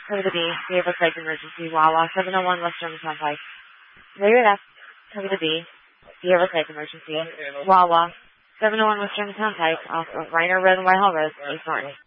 Cover the B, behavioral psych emergency, Wawa, 701 West Germantown Pike. Later left, cover the B, behavioral psych emergency, Wawa, 701 West Germantown Pike, off of Reiner Road and Whitehall Road, East Norton.